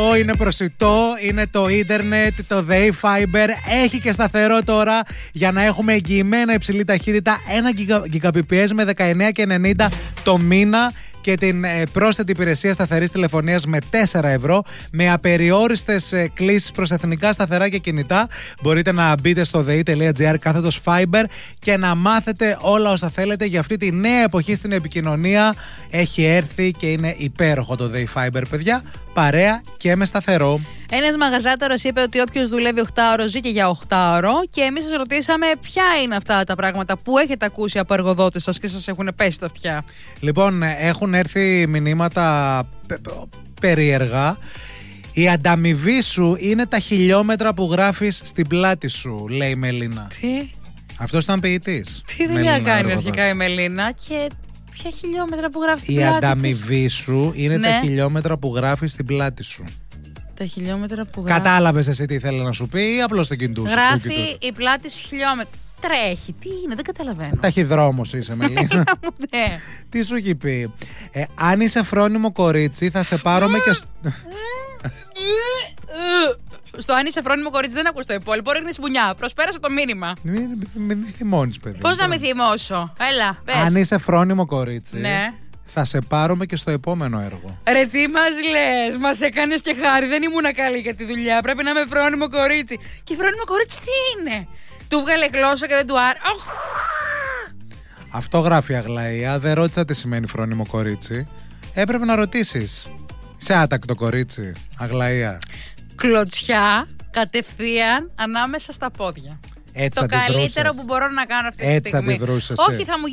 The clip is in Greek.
καλό, είναι προσιτό, είναι το ίντερνετ, το Day Fiber. Έχει και σταθερό τώρα για να έχουμε εγγυημένα υψηλή ταχύτητα 1 Gbps με 19,90 το μήνα. Και την πρόσθετη υπηρεσία σταθερής τηλεφωνίας με 4 ευρώ, με απεριόριστες κλήσεις προς εθνικά σταθερά και κινητά. Μπορείτε να μπείτε στο dei.gr/fiber και να μάθετε όλα όσα θέλετε για αυτή τη νέα εποχή στην επικοινωνία. Έχει έρθει και είναι υπέροχο το Day Fiber, παιδιά. Παρέα και με σταθερό. Ένας μαγαζάτορος είπε ότι όποιος δουλεύει 8ωρο ζει και για 8ωρο. Και εμείς σας ρωτήσαμε ποια είναι αυτά τα πράγματα που έχετε ακούσει από εργοδότες σας και σας έχουν πέσει τα αυτιά. Λοιπόν, έχουν έρθει μηνύματα περίεργα. Η ανταμοιβή σου είναι τα χιλιόμετρα που γράφεις στην πλάτη σου, λέει η Μελίνα. Τι? Αυτός ήταν ποιητής. Τι δουλειά κάνει αρχικά η Μελίνα και ποια χιλιόμετρα που γράφεις στην πλάτη? Η ανταμοιβή σου είναι τα χιλιόμετρα που γράφεις στην πλάτη σου. Τα χιλιόμετρα που γράφεις. Κατάλαβες εσύ τι ήθελε να σου πει ή απλώς το κινητούς? Γράφει η πλάτη σου χιλιόμετρα. Τρέχει, τι είναι, δεν καταλαβαίνω. Ταχυδρόμος είσαι, Μελίνα. Τι σου έχει πει? Αν είσαι φρόνιμο κορίτσι θα σε πάρω και... Στο αν είσαι φρόνιμο κορίτσι δεν ακούς το υπόλοιπο, ρίχνεις μπουνιά. Προσπέρασε το μήνυμα. Μην θυμώνεις, παιδί. Πώς να μην θυμώσω? Έλα, πες. Αν είσαι φρόνιμο κορίτσι, ναι, θα σε πάρουμε και στο επόμενο έργο. Ρε τι μας λες, μας έκανες και χάρη. Δεν ήμουν καλή για τη δουλειά. Πρέπει να είμαι φρόνιμο κορίτσι. Και φρόνιμο κορίτσι τι είναι? Του βγάλε γλώσσα και δεν του άρεσε. Αυτό γράφει η Αγλαία. Δεν ρώτησα τι σημαίνει φρόνιμο κορίτσι. Έπρεπε να ρωτήσεις. Σε άτακτο κορίτσι, Αγλαία. Κλωτσιά κατευθείαν ανάμεσα στα πόδια. Έτσι το καλύτερο που μπορώ να κάνω αυτή τη στιγμή. Έτσι αντιδρούσες. Όχι, θα μου